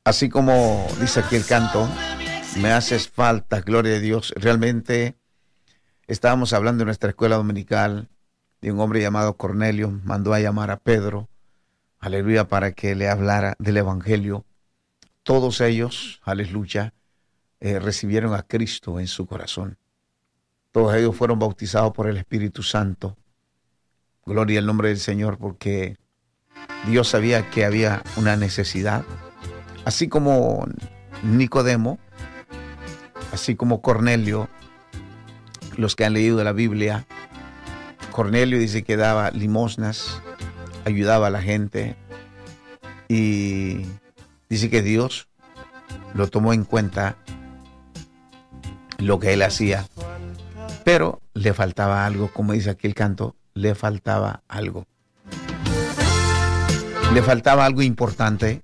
Así como dice aquí el canto, me haces falta, gloria a Dios. Realmente estábamos hablando en nuestra escuela dominical de un hombre llamado Cornelio, mandó a llamar a Pedro, aleluya, para que le hablara del Evangelio. Todos ellos, aleluya, recibieron a Cristo en su corazón. Todos ellos fueron bautizados por el Espíritu Santo. Gloria al nombre del Señor, porque Dios sabía que había una necesidad. Así como Nicodemo, así como Cornelio, los que han leído la Biblia, Cornelio dice que daba limosnas, ayudaba a la gente y dice que Dios lo tomó en cuenta lo que él hacía, pero le faltaba algo, como dice aquí el canto, le faltaba algo. Le faltaba algo importante.